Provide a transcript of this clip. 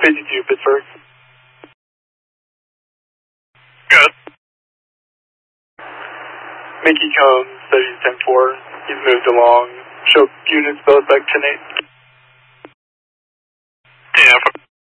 52, Pittsburgh. Good. Mickey Combs, studies 10-4. He's moved along. Show units both back 10-8. Yeah.